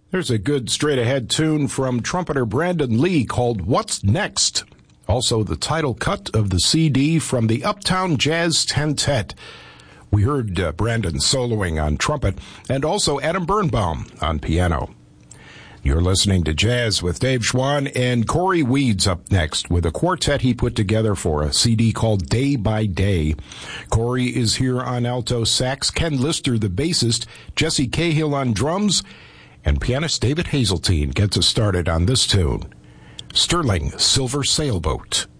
There's a good straight-ahead tune from trumpeter Brandon Lee called What's Next? Also the title cut of the CD from the Uptown Jazz Tentet. We heard Brandon soloing on trumpet and also Adam Birnbaum on piano. You're listening to Jazz with Dave Schwann, and Corey Weeds up next with a quartet he put together for a CD called Day by Day. Corey is here on alto sax, Ken Lister the bassist, Jesse Cahill on drums, and pianist David Hazeltine gets us started on this tune, Sterling Silver Sailboat.